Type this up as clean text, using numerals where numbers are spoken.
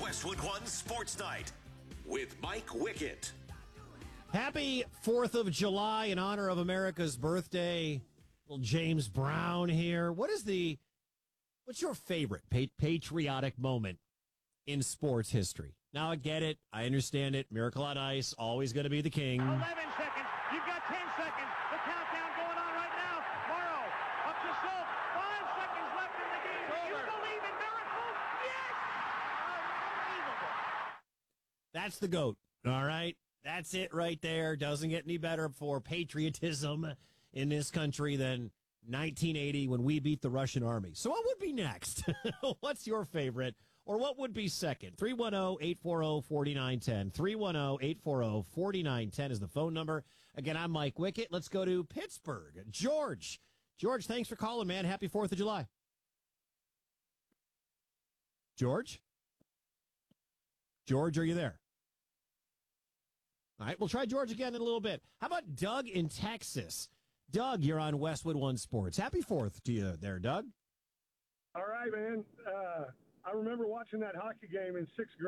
Westwood One Sports Night with Mike Wickett. Happy 4th of July in honor of America's birthday. Little James Brown here. What's your favorite patriotic moment in sports history? Now, I get it. I understand it. Miracle on Ice, always going to be the king. 11 seconds. You've got 10 seconds. The countdown going on right now. Morrow up to Schultz. 5 seconds left in the game. Do you believe in miracles? Yes! Unbelievable. That's the GOAT. All right. That's it right there. Doesn't get any better for patriotism in this country than 1980 when we beat the Russian army. So what would be next? What's your favorite? Or what would be second? 310-840-4910. 310-840-4910 is the phone number. Again, I'm Mike Wickett. Let's go to Pittsburgh. George, thanks for calling, man. Happy 4th of July. George, are you there? All right, we'll try George again in a little bit. How about Doug in Texas? Doug, you're on Westwood One Sports. Happy 4th to you there, Doug. All right, man. I remember watching that hockey game in 6th grade.